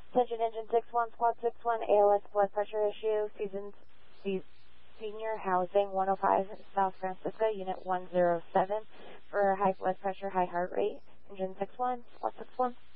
Attention engine 6-1, squad 6-1, ALS blood pressure issue, senior housing 105 South Francisco, unit 107 for high blood pressure, high heart rate. Engine 6-1, squad 6-1.